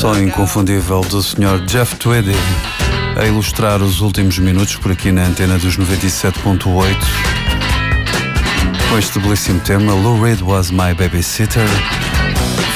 Som inconfundível do Sr. Jeff Tweedy a ilustrar os últimos minutos por aqui na antena dos 97.8 com este belíssimo tema Lou Reed Was My Babysitter.